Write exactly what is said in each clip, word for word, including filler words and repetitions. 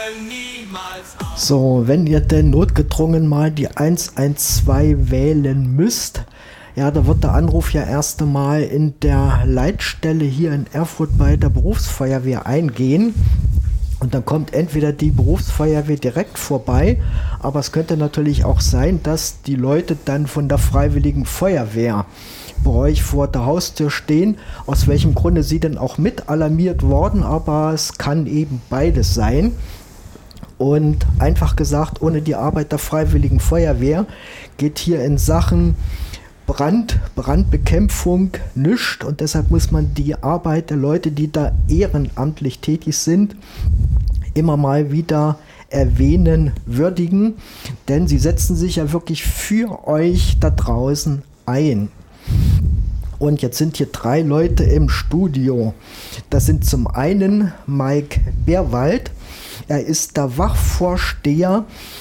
So, wenn ihr denn notgedrungen mal die eins eins zwei wählen müsst, ja, da wird der Anruf ja erst einmal in der Leitstelle hier in Erfurt bei der Berufsfeuerwehr eingehen. Und dann kommt entweder die Berufsfeuerwehr direkt vorbei, aber es könnte natürlich auch sein, dass die Leute dann von der Freiwilligen Feuerwehr bei euch vor der Haustür stehen, aus welchem Grunde sie denn auch mit alarmiert worden, aber es kann eben beides sein. Und einfach gesagt, ohne die Arbeit der Freiwilligen Feuerwehr geht hier in Sachen Brand, Brandbekämpfung nichts, und deshalb muss man die Arbeit der Leute, die da ehrenamtlich tätig sind, immer mal wieder erwähnen, würdigen, denn sie setzen sich ja wirklich für euch da draußen ein. Und jetzt sind hier drei Leute im Studio. Das sind zum einen Mike Bärwald. Er ist der Wachvorsteher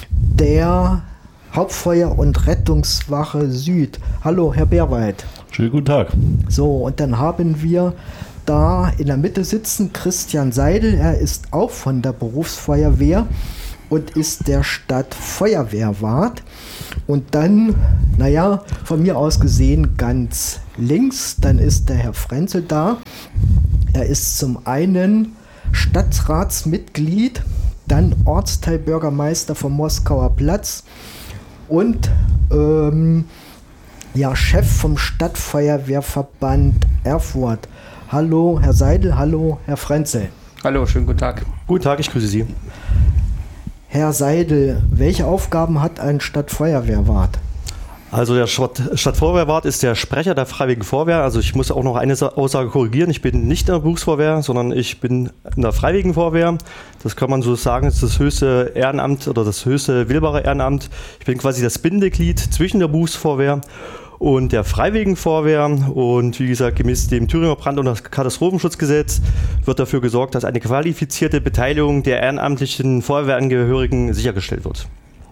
der Hauptfeuer- und Rettungswache Süd. Hallo, Herr Bärwald. Schönen guten Tag. So, und dann haben wir da in der Mitte sitzen Christian Seidel. Er ist auch von der Berufsfeuerwehr und ist der Stadtfeuerwehrwart. Und dann, naja, von mir aus gesehen ganz links, dann ist der Herr Frenzel da. Er ist zum einen Stadtratsmitglied, dann Ortsteilbürgermeister vom Moskauer Platz und ähm, ja, Chef vom Stadtfeuerwehrverband Erfurt. Hallo, Herr Seidel, hallo, Herr Frenzel. Hallo, schönen guten Tag. Guten Tag, ich grüße Sie. Herr Seidel, welche Aufgaben hat ein Stadtfeuerwehrwart? Also der Stadt, Stadtfeuerwehrwart ist der Sprecher der Freiwilligen Feuerwehr. Also ich muss auch noch eine Aussage korrigieren. Ich bin nicht in der Berufsfeuerwehr, sondern ich bin in der Freiwilligen Feuerwehr. Das kann man so sagen, ist das höchste Ehrenamt oder das höchste wählbare Ehrenamt. Ich bin quasi das Bindeglied zwischen der Berufsfeuerwehr und der Freiwilligen Feuerwehr. Und wie gesagt, gemäß dem Thüringer Brand- und Katastrophenschutzgesetz wird dafür gesorgt, dass eine qualifizierte Beteiligung der ehrenamtlichen Feuerwehrangehörigen sichergestellt wird.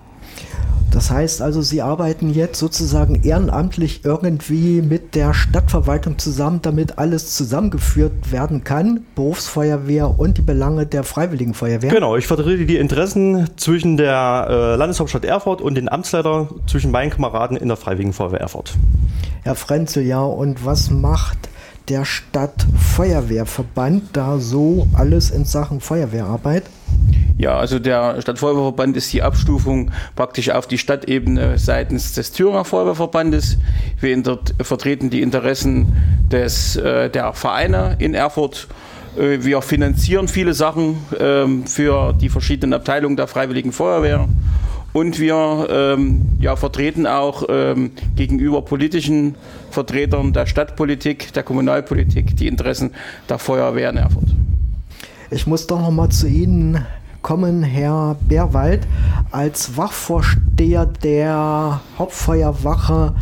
Das heißt also, Sie arbeiten jetzt sozusagen ehrenamtlich irgendwie mit der Stadtverwaltung zusammen, damit alles zusammengeführt werden kann, Berufsfeuerwehr und die Belange der Freiwilligen Feuerwehr? Genau, ich vertrete die Interessen zwischen der äh, Landeshauptstadt Erfurt und den Amtsleiter, zwischen meinen Kameraden in der Freiwilligen Feuerwehr Erfurt. Herr Frenzel, ja, und was macht der Stadtfeuerwehrverband da so alles in Sachen Feuerwehrarbeit? Ja, also der Stadtfeuerwehrverband ist die Abstufung praktisch auf die Stadtebene seitens des Thüringer Feuerwehrverbandes. Wir inter- vertreten die Interessen des, äh, der Vereine in Erfurt. Äh, wir finanzieren viele Sachen äh, für die verschiedenen Abteilungen der Freiwilligen Feuerwehr. Und wir ähm, ja, vertreten auch ähm, gegenüber politischen Vertretern der Stadtpolitik, der Kommunalpolitik die Interessen der Feuerwehr in Erfurt. Ich muss doch noch mal zu Ihnen kommen, Herr Bärwald. Als Wachvorsteher der Hauptfeuerwache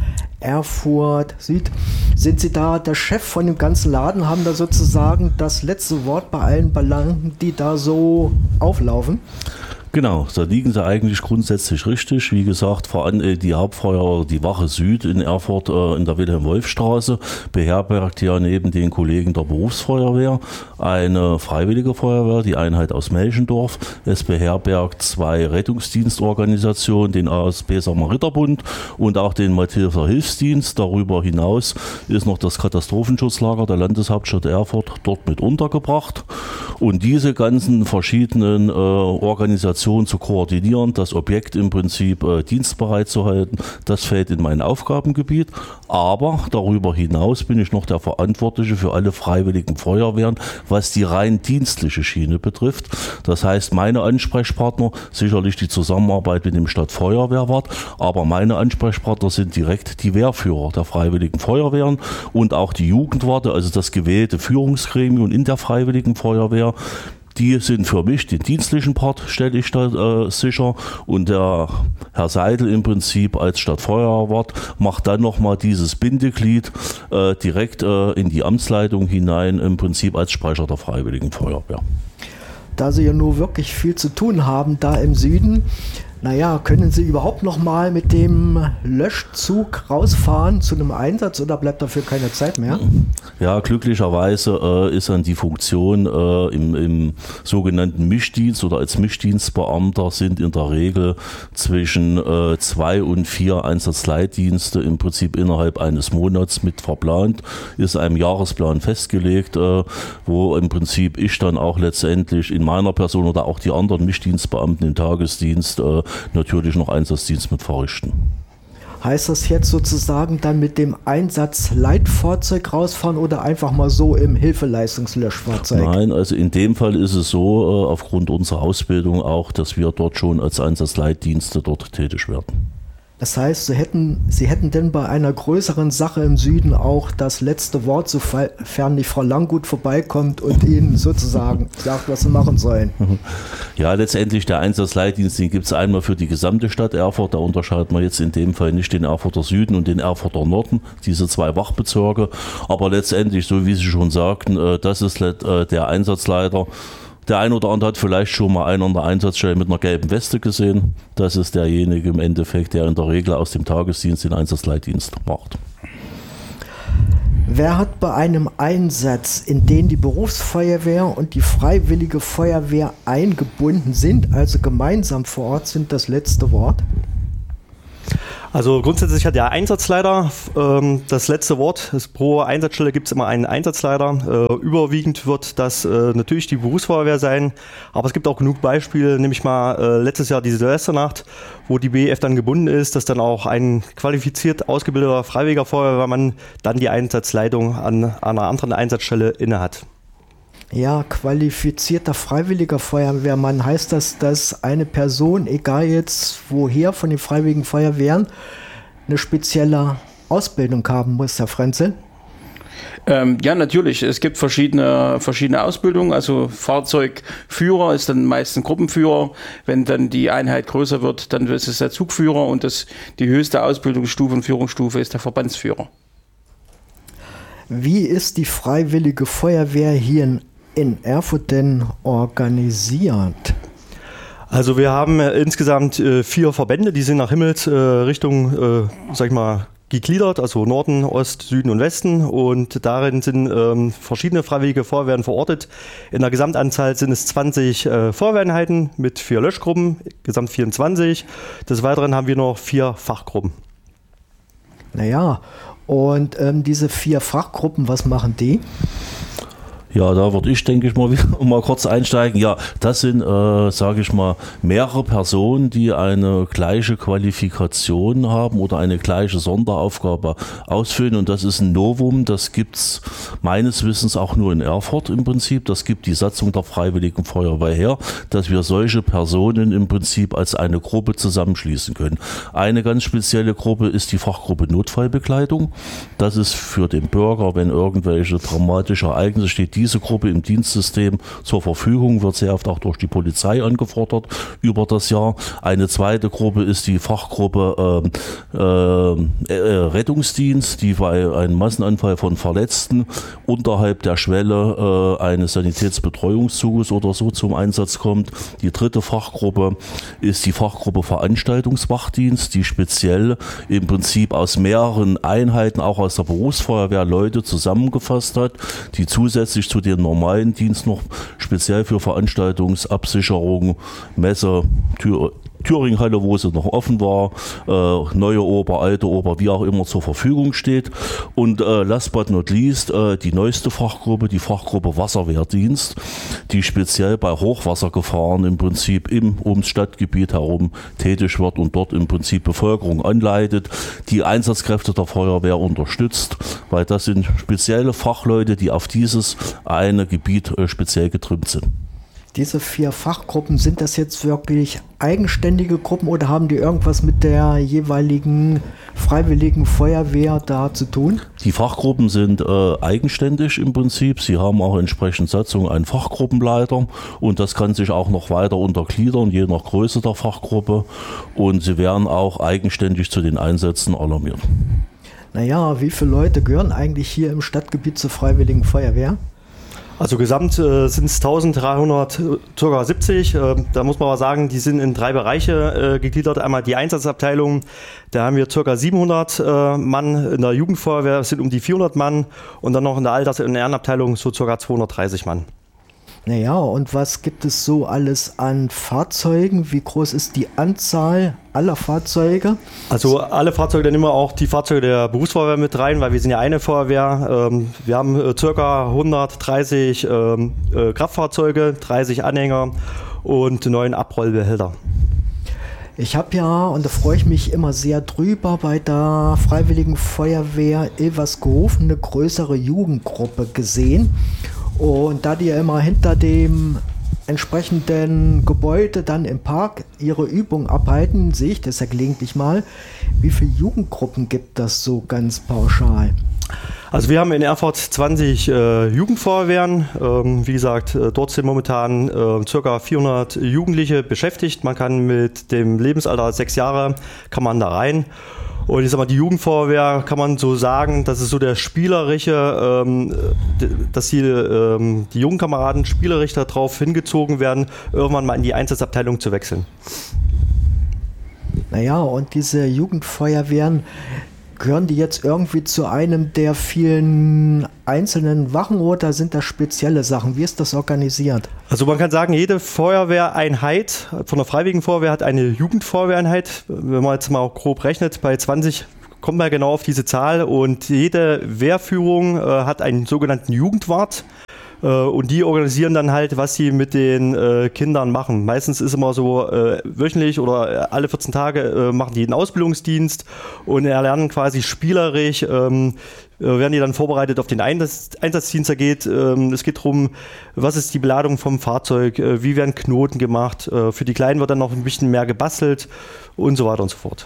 Erfurt Süd, sind Sie da der Chef von dem ganzen Laden, haben da sozusagen das letzte Wort bei allen Belangen, die da so auflaufen? Genau, da liegen sie eigentlich grundsätzlich richtig. Wie gesagt, vor allem die Hauptfeuer, die Wache Süd in Erfurt äh, in der Wilhelm-Wolf-Straße beherbergt ja neben den Kollegen der Berufsfeuerwehr eine freiwillige Feuerwehr, die Einheit aus Melchendorf. Es beherbergt zwei Rettungsdienstorganisationen, den A S B Samariterbund und auch den Mathilfer Hilfsdienst. Darüber hinaus ist noch das Katastrophenschutzlager der Landeshauptstadt Erfurt dort mit untergebracht. Und diese ganzen verschiedenen äh, Organisationen zu koordinieren, das Objekt im Prinzip äh, dienstbereit zu halten, das fällt in mein Aufgabengebiet. Aber darüber hinaus bin ich noch der Verantwortliche für alle freiwilligen Feuerwehren, was die rein dienstliche Schiene betrifft. Das heißt, meine Ansprechpartner, sicherlich die Zusammenarbeit mit dem Stadtfeuerwehrwart, aber meine Ansprechpartner sind direkt die Wehrführer der freiwilligen Feuerwehren und auch die Jugendwarte, also das gewählte Führungsgremium in der freiwilligen Feuerwehr. Die sind für mich, den dienstlichen Part stelle ich da äh, sicher, und der Herr Seidel im Prinzip als Stadtfeuerwart macht dann nochmal dieses Bindeglied äh, direkt äh, in die Amtsleitung hinein, im Prinzip als Sprecher der Freiwilligen Feuerwehr. Da Sie ja nur wirklich viel zu tun haben da im Süden, Naja, können Sie überhaupt noch mal mit dem Löschzug rausfahren zu einem Einsatz oder bleibt dafür keine Zeit mehr? Ja, glücklicherweise äh, ist dann die Funktion äh, im, im sogenannten Mischdienst oder als Mischdienstbeamter sind in der Regel zwischen äh, zwei und vier Einsatzleitdienste im Prinzip innerhalb eines Monats mit verplant, ist einem Jahresplan festgelegt, äh, wo im Prinzip ich dann auch letztendlich in meiner Person oder auch die anderen Mischdienstbeamten im Tagesdienst äh, natürlich noch Einsatzdienst mit verrichten. Heißt das jetzt sozusagen dann mit dem Einsatzleitfahrzeug rausfahren oder einfach mal so im Hilfeleistungslöschfahrzeug? Nein, also in dem Fall ist es so, äh, aufgrund unserer Ausbildung auch, dass wir dort schon als Einsatzleitdienste dort tätig werden. Das heißt, Sie hätten, Sie hätten denn bei einer größeren Sache im Süden auch das letzte Wort, sofern nicht Frau Langgut vorbeikommt und Ihnen sozusagen sagt, was Sie machen sollen. Ja, letztendlich der Einsatzleitdienst, den gibt es einmal für die gesamte Stadt Erfurt. Da unterscheidet man jetzt in dem Fall nicht den Erfurter Süden und den Erfurter Norden, diese zwei Wachbezirke. Aber letztendlich, so wie Sie schon sagten, das ist der Einsatzleiter. Der ein oder andere hat vielleicht schon mal einen an der Einsatzstelle mit einer gelben Weste gesehen. Das ist derjenige im Endeffekt, der in der Regel aus dem Tagesdienst den Einsatzleitdienst macht. Wer hat bei einem Einsatz, in den die Berufsfeuerwehr und die Freiwillige Feuerwehr eingebunden sind, also gemeinsam vor Ort sind, das letzte Wort? Also grundsätzlich hat der Einsatzleiter ähm, das letzte Wort. Es, pro Einsatzstelle gibt es immer einen Einsatzleiter. Äh, überwiegend wird das äh, natürlich die Berufsfeuerwehr sein, aber es gibt auch genug Beispiele, nämlich mal äh, letztes Jahr die Silvesternacht, wo die B E F dann gebunden ist, dass dann auch ein qualifiziert ausgebildeter freiwilliger Feuerwehrmann dann die Einsatzleitung an, an einer anderen Einsatzstelle innehat. Ja, qualifizierter freiwilliger Feuerwehrmann, heißt das, dass eine Person, egal jetzt woher von den freiwilligen Feuerwehren, eine spezielle Ausbildung haben muss, Herr Frenzel? Ähm, ja, natürlich. Es gibt verschiedene, verschiedene Ausbildungen. Also Fahrzeugführer ist dann meist ein Gruppenführer. Wenn dann die Einheit größer wird, dann ist es der Zugführer und das, die höchste Ausbildungsstufe und Führungsstufe ist der Verbandsführer. Wie ist die Freiwillige Feuerwehr hier in in Erfurt denn organisiert? Also wir haben äh, insgesamt äh, vier Verbände, die sind nach Himmelsrichtung, äh, äh, sag ich mal, gegliedert, also Norden, Ost, Süden und Westen, und darin sind ähm, verschiedene freiwillige Feuerwehren verortet. In der Gesamtanzahl sind es zwanzig äh, Feuerwehreinheiten mit vier Löschgruppen, gesamt vierundzwanzig. Des Weiteren haben wir noch vier Fachgruppen. Naja, und ähm, diese vier Fachgruppen, was machen die? Ja, da würde ich, denke ich mal, mal kurz einsteigen. Ja, das sind, äh, sage ich mal, mehrere Personen, die eine gleiche Qualifikation haben oder eine gleiche Sonderaufgabe ausfüllen. Und das ist ein Novum. Das gibt's meines Wissens auch nur in Erfurt im Prinzip. Das gibt die Satzung der Freiwilligen Feuerwehr her, dass wir solche Personen im Prinzip als eine Gruppe zusammenschließen können. Eine ganz spezielle Gruppe ist die Fachgruppe Notfallbegleitung. Das ist für den Bürger, wenn irgendwelche dramatische Ereignisse steht, diese Gruppe im Dienstsystem zur Verfügung, wird sehr oft auch durch die Polizei angefordert über das Jahr. Eine zweite Gruppe ist die Fachgruppe äh, äh, Rettungsdienst, die bei einem Massenanfall von Verletzten unterhalb der Schwelle äh, eines Sanitätsbetreuungszuges oder so zum Einsatz kommt. Die dritte Fachgruppe ist die Fachgruppe Veranstaltungswachdienst, die speziell im Prinzip aus mehreren Einheiten, auch aus der Berufsfeuerwehr, Leute zusammengefasst hat, die zusätzlich zu den normalen Dienst noch speziell für Veranstaltungsabsicherung, Messe, Tür, Thüringenhalle, wo sie noch offen war, äh, neue Oper, alte Oper, wie auch immer zur Verfügung steht. Und äh, last but not least, äh, die neueste Fachgruppe, die Fachgruppe Wasserwehrdienst, die speziell bei Hochwassergefahren im Prinzip im ums Stadtgebiet herum tätig wird und dort im Prinzip Bevölkerung anleitet, die Einsatzkräfte der Feuerwehr unterstützt, weil das sind spezielle Fachleute, die auf dieses eine Gebiet äh, speziell getrimmt sind. Diese vier Fachgruppen, sind das jetzt wirklich eigenständige Gruppen oder haben die irgendwas mit der jeweiligen freiwilligen Feuerwehr da zu tun? Die Fachgruppen sind äh, eigenständig im Prinzip. Sie haben auch entsprechend Satzung einen Fachgruppenleiter und das kann sich auch noch weiter untergliedern, je nach Größe der Fachgruppe, und sie werden auch eigenständig zu den Einsätzen alarmiert. Naja, wie viele Leute gehören eigentlich hier im Stadtgebiet zur Freiwilligen Feuerwehr? Also gesamt äh, sind es eintausenddreihundertsiebzig. Äh, da muss man aber sagen, die sind in drei Bereiche äh, gegliedert. Einmal die Einsatzabteilung, da haben wir ca. siebenhundert äh, Mann. In der Jugendfeuerwehr sind um die vierhundert Mann. Und dann noch in der Alters- und Ehrenabteilung so ca. zweihundertdreißig Mann. Naja, und was gibt es so alles an Fahrzeugen? Wie groß ist die Anzahl aller Fahrzeuge? Also alle Fahrzeuge, da nehmen wir auch die Fahrzeuge der Berufsfeuerwehr mit rein, weil wir sind ja eine Feuerwehr. Ähm, wir haben äh, ca. hundertdreißig ähm, äh, Kraftfahrzeuge, dreißig Anhänger und neun Abrollbehälter. Ich habe ja, und da freue ich mich immer sehr drüber, bei der Freiwilligen Feuerwehr Ilversgehofen eine größere Jugendgruppe gesehen. Und da die ja immer hinter dem entsprechenden Gebäude dann im Park ihre Übungen abhalten, sehe ich das ja gelegentlich mal. Wie viele Jugendgruppen gibt das so ganz pauschal? Also wir haben in Erfurt zwanzig äh, Jugendfeuerwehren. Ähm, wie gesagt, äh, dort sind momentan äh, ca. vierhundert Jugendliche beschäftigt. Man kann mit dem Lebensalter sechs Jahre, kann man da rein. Und ich sag mal, die Jugendfeuerwehr kann man so sagen, das ist so der spielerische, ähm, dass die, ähm, die jungen Kameraden spielerisch darauf hingezogen werden, irgendwann mal in die Einsatzabteilung zu wechseln. Naja, und diese Jugendfeuerwehren, gehören die jetzt irgendwie zu einem der vielen einzelnen Wachen oder sind das spezielle Sachen? Wie ist das organisiert? Also man kann sagen, jede Feuerwehreinheit von der Freiwilligen Feuerwehr hat eine Jugendfeuerwehreinheit. Wenn man jetzt mal auch grob rechnet, bei zwanzig kommt man genau auf diese Zahl und jede Wehrführung äh, hat einen sogenannten Jugendwart. Und die organisieren dann halt, was sie mit den äh, Kindern machen. Meistens ist immer so äh, wöchentlich oder alle vierzehn Tage äh, machen die einen Ausbildungsdienst und erlernen quasi spielerisch, ähm, äh, werden die dann vorbereitet auf den Einsatz, Einsatzdienst. Da geht, ähm, es geht darum, was ist die Beladung vom Fahrzeug, äh, wie werden Knoten gemacht. Äh, für die Kleinen wird dann noch ein bisschen mehr gebastelt und so weiter und so fort.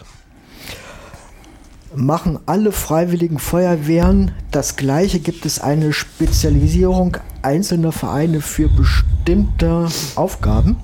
Machen alle Freiwilligen Feuerwehren das Gleiche? Gibt es eine Spezialisierung einzelner Vereine für bestimmte Aufgaben?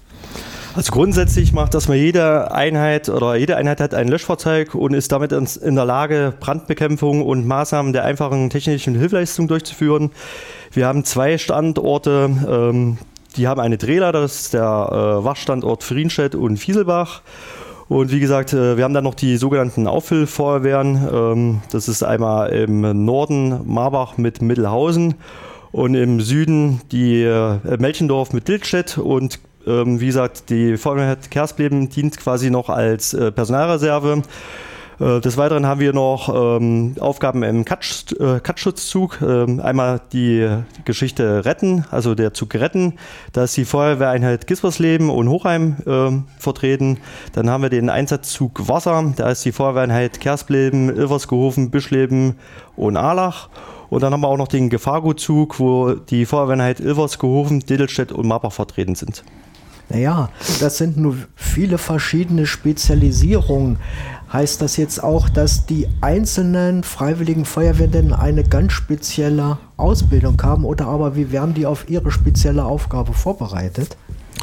Also grundsätzlich macht das mal jede Einheit oder jede Einheit hat ein Löschfahrzeug und ist damit in der Lage, Brandbekämpfung und Maßnahmen der einfachen technischen Hilfeleistung durchzuführen. Wir haben zwei Standorte, ähm, die haben eine Drehleiter, das ist der äh, Wachstandort Frienstedt und Fieselbach. Und wie gesagt, wir haben dann noch die sogenannten Auffüllfeuerwehren. Das ist einmal im Norden Marbach mit Mittelhausen und im Süden die Melchendorf mit Dildstedt. Und wie gesagt, die Feuerwehr Kerspleben dient quasi noch als Personalreserve. Des Weiteren haben wir noch ähm, Aufgaben im Katsch, äh, Katzschutzzug. Ähm, einmal die Geschichte Retten, also der Zug Retten. Da ist die Feuerwehreinheit Gispersleben und Hochheim äh, vertreten. Dann haben wir den Einsatzzug Wasser. Da ist die Feuerwehreinheit Kerspleben, Ilversgehofen, Bischleben und Ahlach. Und dann haben wir auch noch den Gefahrgutzug, wo die Feuerwehreinheit Ilversgehofen, Dittelstedt und Marbach vertreten sind. Naja, das sind nur viele verschiedene Spezialisierungen. Heißt das jetzt auch, dass die einzelnen Freiwilligen Feuerwehren eine ganz spezielle Ausbildung haben oder aber wie werden die auf ihre spezielle Aufgabe vorbereitet?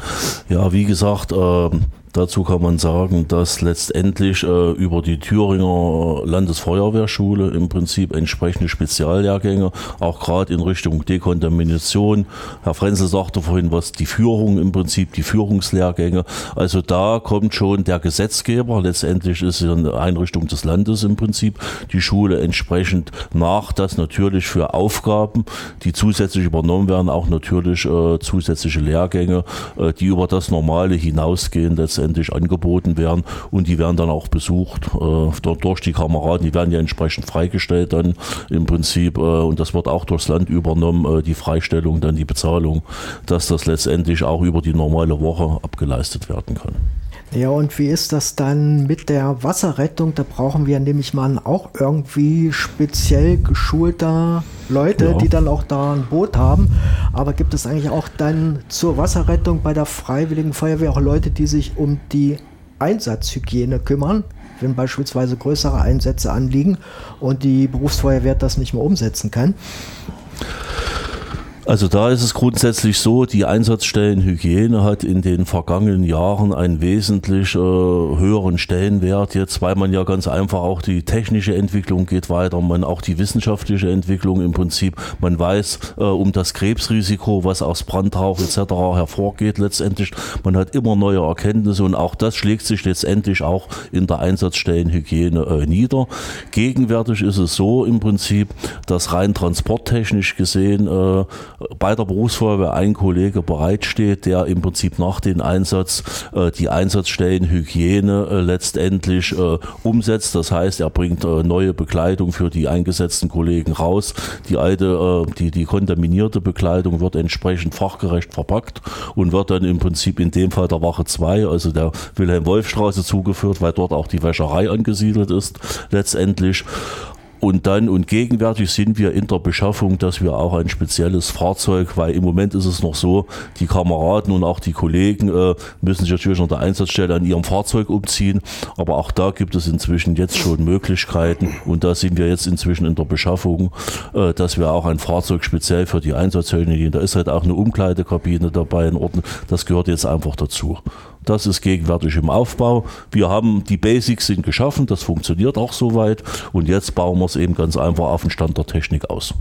Ja, wie gesagt, äh, dazu kann man sagen, dass letztendlich äh, über die Thüringer Landesfeuerwehrschule im Prinzip entsprechende Speziallehrgänge, auch gerade in Richtung Dekontamination. Herr Frenzel sagte vorhin was, die Führung im Prinzip, die Führungslehrgänge. Also da kommt schon der Gesetzgeber, letztendlich ist es eine Einrichtung des Landes im Prinzip, die Schule entsprechend nach, dass natürlich für Aufgaben, die zusätzlich übernommen werden, auch natürlich äh, zusätzliche Lehrgänge, äh, die über das Normale hinausgehen, letztendlich angeboten werden und die werden dann auch besucht äh, durch die Kameraden, die werden ja entsprechend freigestellt dann im Prinzip äh, und das wird auch durchs Land übernommen, äh, die Freistellung, dann die Bezahlung, dass das letztendlich auch über die normale Woche abgeleistet werden kann. Ja, und wie ist das dann mit der Wasserrettung? Da brauchen wir, nehme ich mal, auch irgendwie speziell geschulter Leute, ja, die dann auch da ein Boot haben. Aber gibt es eigentlich auch dann zur Wasserrettung bei der Freiwilligen Feuerwehr auch Leute, die sich um die Einsatzhygiene kümmern, wenn beispielsweise größere Einsätze anliegen und die Berufsfeuerwehr das nicht mehr umsetzen kann? Also da ist es grundsätzlich so, die Einsatzstellenhygiene hat in den vergangenen Jahren einen wesentlich äh, höheren Stellenwert jetzt, weil man ja ganz einfach auch die technische Entwicklung geht weiter, man auch die wissenschaftliche Entwicklung im Prinzip, man weiß äh, um das Krebsrisiko, was aus Brandrauch et cetera hervorgeht letztendlich, man hat immer neue Erkenntnisse und auch das schlägt sich letztendlich auch in der Einsatzstellenhygiene äh, nieder. Gegenwärtig ist es so im Prinzip, dass rein transporttechnisch gesehen äh, bei der Berufsfeuerwehr ein Kollege bereitsteht, der im Prinzip nach dem Einsatz äh, die Einsatzstellenhygiene äh, letztendlich äh, umsetzt. Das heißt, er bringt äh, neue Bekleidung für die eingesetzten Kollegen raus. Die alte, äh, die, die kontaminierte Bekleidung wird entsprechend fachgerecht verpackt und wird dann im Prinzip in dem Fall der Wache zwei, also der Wilhelm-Wolf-Straße zugeführt, weil dort auch die Wäscherei angesiedelt ist letztendlich. Und dann und gegenwärtig sind wir in der Beschaffung, dass wir auch ein spezielles Fahrzeug, weil im Moment ist es noch so, die Kameraden und auch die Kollegen äh, müssen sich natürlich an der Einsatzstelle an ihrem Fahrzeug umziehen, aber auch da gibt es inzwischen jetzt schon Möglichkeiten und da sind wir jetzt inzwischen in der Beschaffung, äh, dass wir auch ein Fahrzeug speziell für die Einsatzhygiene, da ist halt auch eine Umkleidekabine dabei in Ordnung, das gehört jetzt einfach dazu. Das ist gegenwärtig im Aufbau. Wir haben, die Basics sind geschaffen, das funktioniert auch soweit und jetzt bauen wir es eben ganz einfach auf den Stand der Technik aus.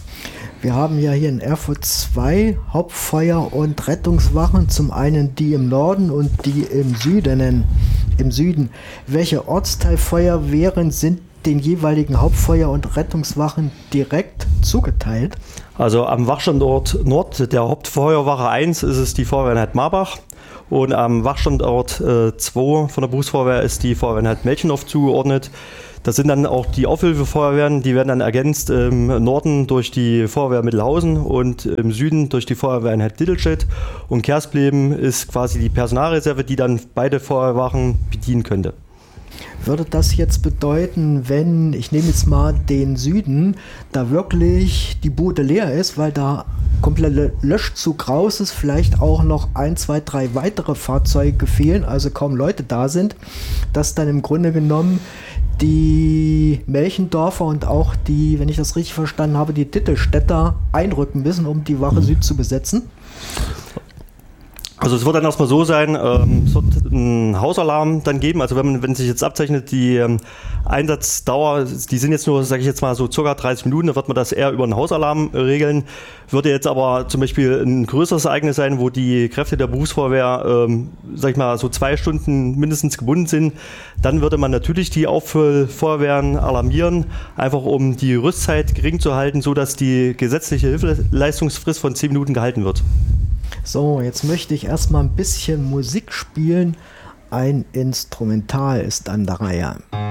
Wir haben ja hier in Erfurt zwei Hauptfeuer- und Rettungswachen, zum einen die im Norden und die im Süden. Im Süden. Welche Ortsteilfeuerwehren sind den jeweiligen Hauptfeuer- und Rettungswachen direkt zugeteilt? Also am Wachstandort Nord der Hauptfeuerwache eins ist es die Feuerwehreinheit Marbach. Und am Wachstandort äh, zwei von der Berufsfeuerwehr ist die Feuerwehreinheit Melchendorf zugeordnet. Das sind dann auch die Aufhilfefeuerwehren, die werden dann ergänzt im Norden durch die Feuerwehr Mittelhausen und im Süden durch die Feuerwehreinheit Dittelstedt. Und Kerspleben ist quasi die Personalreserve, die dann beide Feuerwachen bedienen könnte. Würde das jetzt bedeuten, wenn, ich nehme jetzt mal den Süden, da wirklich die Bude leer ist, weil da komplett Löschzug raus ist, vielleicht auch noch ein, zwei, drei weitere Fahrzeuge fehlen, also kaum Leute da sind, dass dann im Grunde genommen die Melchendorfer und auch die, wenn ich das richtig verstanden habe, die Dittelstädter einrücken müssen, um die Wache Süd zu besetzen? Also es wird dann erstmal so sein, ähm, es wird einen Hausalarm dann geben, also wenn man, wenn sich jetzt abzeichnet, die ähm, Einsatzdauer, die sind jetzt nur, sage ich jetzt mal so circa dreißig Minuten, dann wird man das eher über einen Hausalarm regeln. Würde jetzt aber zum Beispiel ein größeres Ereignis sein, wo die Kräfte der Berufsfeuerwehr, ähm, sag ich mal, so zwei Stunden mindestens gebunden sind, dann würde man natürlich die Auffeuerwehren alarmieren, einfach um die Rüstzeit gering zu halten, sodass die gesetzliche Hilfeleistungsfrist von zehn Minuten gehalten wird. So, jetzt möchte ich erstmal ein bisschen Musik spielen. Ein Instrumental ist an der Reihe.